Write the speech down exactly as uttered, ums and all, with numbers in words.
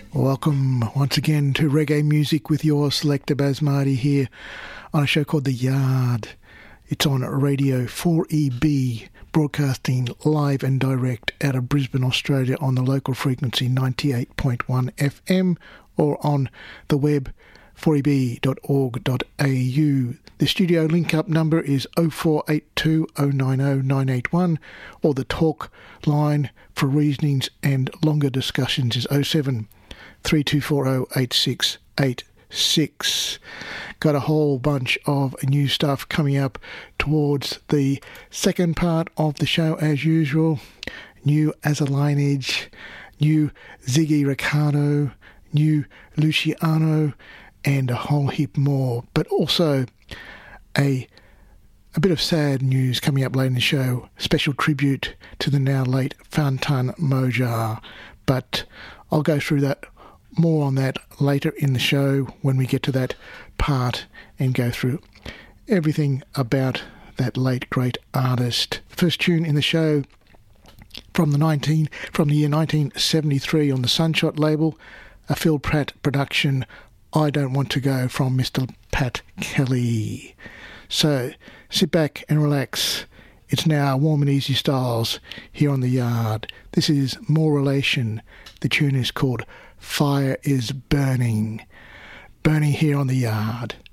Welcome once again to Reggae Music with your selector Basmati here on a show called The Yard. It's on Radio four E B, broadcasting live and direct out of Brisbane, Australia on the local frequency ninety-eight point one F M or on the web four e b dot org dot a u. The studio link-up number is oh four eight two oh nine oh nine eight one or the talk line for reasonings and longer discussions is oh seven three two four oh eight six eight six. Got a whole bunch of new stuff coming up towards the second part of the show as usual. New Azalineage, new Ziggy Ricardo, new Luciano, and a whole heap more. But also a a bit of sad news coming up late in the show. Special tribute to the now late Fantan Mojah. But I'll go through that, more on that later in the show when we get to that part and go through everything about that late great artist. First tune in the show from the nineteen from the year nineteen seventy-three on the Sunshot label, a Phil Pratt production, I Don't Want to Go, from Mister Pat Kelly. So sit back and relax. It's now Warm and Easy Styles here on The Yard. This is More Relation. The tune is called Fire is Burning. Burning here on The Yard.